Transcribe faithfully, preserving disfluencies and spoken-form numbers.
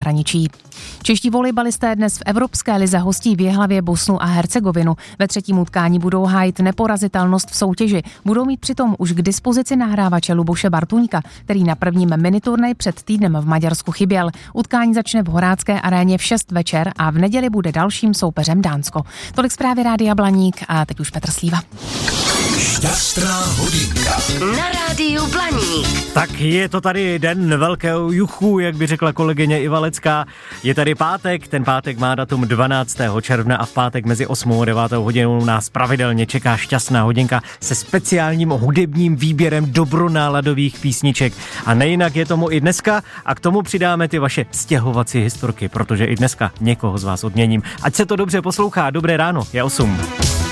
zahraničí. Čeští volejbalisté dnes v Evropské lize hostí v Jihlavě Bosnu a Hercegovinu. Ve třetím utkání budou hájit neporazitelnost v soutěži. Budou mít přitom už k dispozici nahrávače Luboše Bartůňka, který na prvním miniturnej před týdnem v Maďarsku chyběl. Utkání začne v Horácké aréně v šest večer a v neděli bude dalším soupeřem Dánsko. Tolik zprávy Rádia Blaník a teď už Petr Slíva. Šťastná hodinka na Rádiu Blaník. Tak je to tady den velkého juchu, jak by řekla kolegyně Ivalecká. Je tady pátek, ten pátek má datum dvanáctého června a v pátek mezi osmou a devátou hodinou nás pravidelně čeká šťastná hodinka se speciálním hudebním výběrem dobronáladových písniček. A nejinak je tomu i dneska a k tomu přidáme ty vaše stěhovací historky, protože i dneska někoho z vás odměním. Ať se to dobře poslouchá, dobré ráno, je osm.